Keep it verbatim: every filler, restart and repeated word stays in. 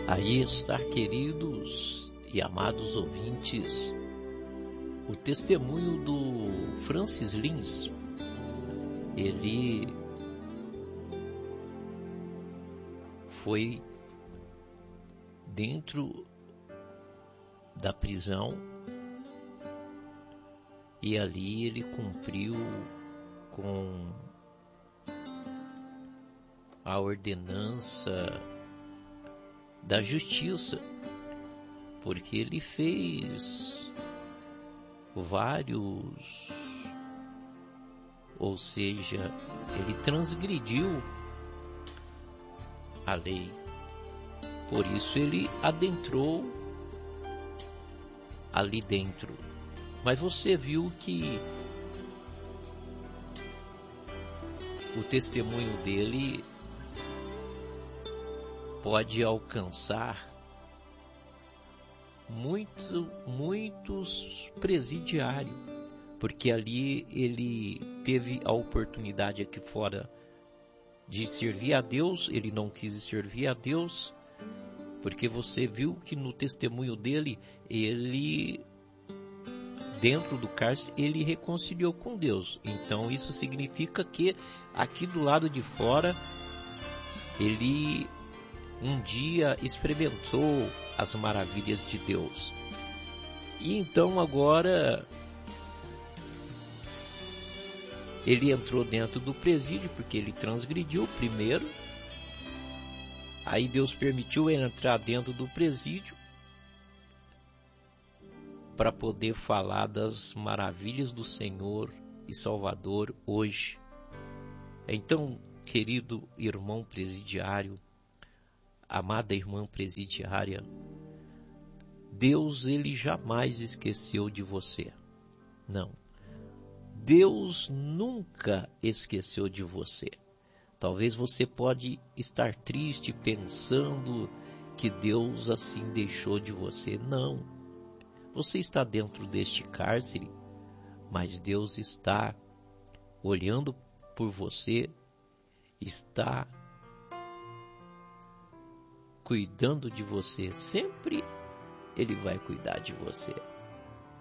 Aí está, queridos e amados ouvintes, o testemunho do Francis Lins. Ele foi dentro da prisão e ali ele cumpriu com a ordenança da justiça, porque ele fez vários, ou seja, ele transgrediu a lei. Por isso ele adentrou ali dentro. Mas você viu que o testemunho dele pode alcançar muito, muitos presidiários, porque ali ele teve a oportunidade aqui fora de servir a Deus. Ele não quis servir a Deus, porque você viu que no testemunho dele, ele, dentro do cárcere, ele reconciliou com Deus. Então isso significa que aqui do lado de fora, ele um dia experimentou as maravilhas de Deus. E então agora ele entrou dentro do presídio, porque ele transgrediu primeiro. Aí Deus permitiu ele entrar dentro do presídio para poder falar das maravilhas do Senhor e Salvador hoje. Então, querido irmão presidiário, amada irmã presidiária, Deus, ele jamais esqueceu de você. Não. Deus nunca esqueceu de você. Talvez você pode estar triste pensando que Deus assim deixou de você. Não. Você está dentro deste cárcere, mas Deus está olhando por você, está cuidando de você. Sempre Ele vai cuidar de você.